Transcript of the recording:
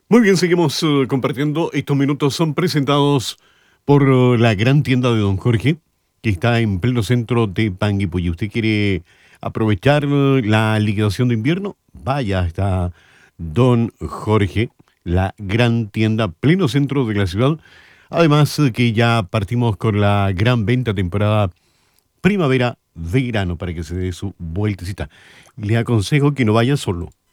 Muy bien, seguimos compartiendo. Estos minutos son presentados por la gran tienda de Don Jorge, que está en pleno centro de Panguipulli. ¿Usted quiere aprovechar la liquidación de invierno? Vaya, está Don Jorge, la gran tienda, pleno centro de la ciudad. Además, que ya partimos con la gran venta temporada primavera-verano para que se dé su vueltecita. Le aconsejo que no vaya solo.